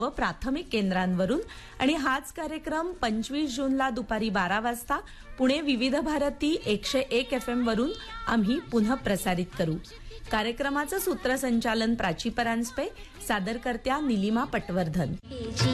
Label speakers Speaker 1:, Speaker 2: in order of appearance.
Speaker 1: व प्राथमिक केंद्रांवरून आणि हाच कार्यक्रम 25 जूनला दुपारी 12 वाजता पुणे विविध भारती 101 FM वरून आम्ही पुनः प्रसारित करू. कार्यक्रमाचं सूत्रसंचालन प्राची परांजपे, सादरकर्त्या निलिमा पटवर्धन.